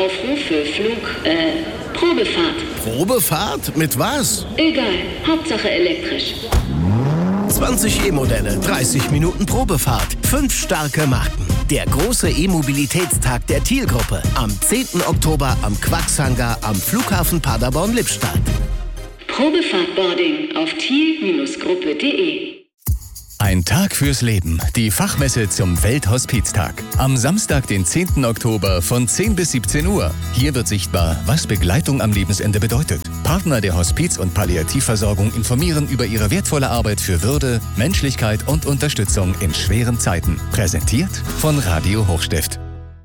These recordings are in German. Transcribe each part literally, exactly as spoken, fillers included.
Aufruf für Flug, äh, Probefahrt. Probefahrt? Mit was? Egal, Hauptsache elektrisch. zwanzig E-Modelle, dreißig Minuten Probefahrt, fünf starke Marken. Der große E-Mobilitätstag der Thiel-Gruppe am zehnten Oktober am Quaxhangar am Flughafen Paderborn-Lippstadt. Probefahrtboarding auf thiel Gruppe punkt de. Ein Tag fürs Leben. Die Fachmesse zum Welthospiztag. Am Samstag, den zehnten Oktober von zehn bis siebzehn Uhr. Hier wird sichtbar, was Begleitung am Lebensende bedeutet. Partner der Hospiz- und Palliativversorgung informieren über ihre wertvolle Arbeit für Würde, Menschlichkeit und Unterstützung in schweren Zeiten. Präsentiert von Radio Hochstift.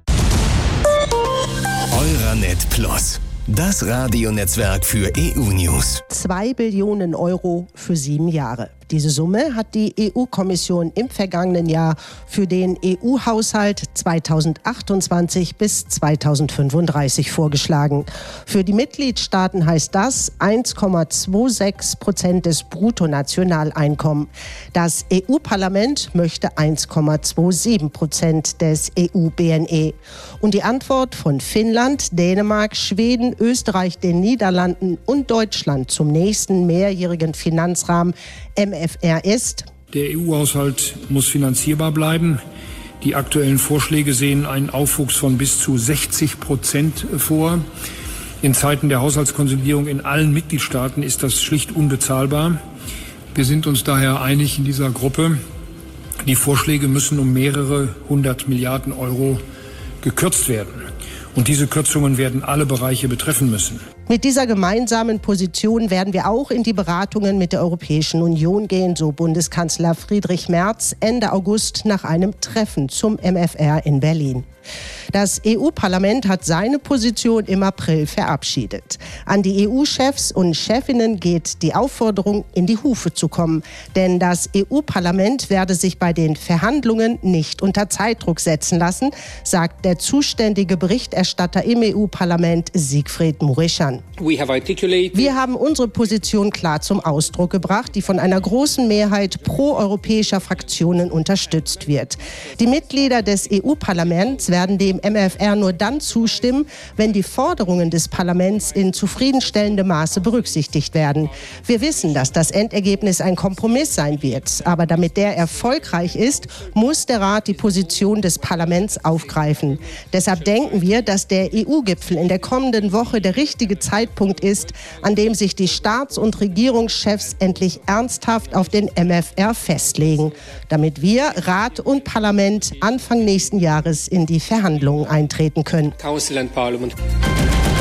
Euranet Plus. Das Radionetzwerk für E U-News. Zwei Billionen Euro für sieben Jahre. Diese Summe hat die E U-Kommission im vergangenen Jahr für den E U-Haushalt zweitausendachtundzwanzig bis zweitausendfünfunddreißig vorgeschlagen. Für die Mitgliedstaaten heißt das eins Komma sechsundzwanzig Prozent des Bruttonationaleinkommens. Das E U-Parlament möchte eins Komma siebenundzwanzig Prozent des E U-B N E. Und die Antwort von Finnland, Dänemark, Schweden, Österreich, den Niederlanden und Deutschland zum nächsten mehrjährigen Finanzrahmen M F R ist: Der E U-Haushalt muss finanzierbar bleiben. Die aktuellen Vorschläge sehen einen Aufwuchs von bis zu sechzig Prozent vor. In Zeiten der Haushaltskonsolidierung in allen Mitgliedstaaten ist das schlicht unbezahlbar. Wir sind uns daher einig in dieser Gruppe, die Vorschläge müssen um mehrere hundert Milliarden Euro gekürzt werden. Und diese Kürzungen werden alle Bereiche betreffen müssen. Mit dieser gemeinsamen Position werden wir auch in die Beratungen mit der Europäischen Union gehen, so Bundeskanzler Friedrich Merz Ende August nach einem Treffen zum M F R in Berlin. Das E U-Parlament hat seine Position im April verabschiedet. An die E U-Chefs und Chefinnen geht die Aufforderung, in die Hufe zu kommen. Denn das E U-Parlament werde sich bei den Verhandlungen nicht unter Zeitdruck setzen lassen, sagt der zuständige Berichterstatter im E U-Parlament Siegfried Murischan. Wir haben unsere Position klar zum Ausdruck gebracht, die von einer großen Mehrheit pro-europäischer Fraktionen unterstützt wird. Die Mitglieder des E U-Parlaments werden dem M F R nur dann zustimmen, wenn die Forderungen des Parlaments in zufriedenstellendem Maße berücksichtigt werden. Wir wissen, dass das Endergebnis ein Kompromiss sein wird. Aber damit der erfolgreich ist, muss der Rat die Position des Parlaments aufgreifen. Deshalb denken wir, dass der E U-Gipfel in der kommenden Woche der richtige Zeitpunkt ist, an dem sich die Staats- und Regierungschefs endlich ernsthaft auf den M F R festlegen, damit wir, Rat und Parlament, Anfang nächsten Jahres in die Verhandlungen eintreten können. Council and Parliament.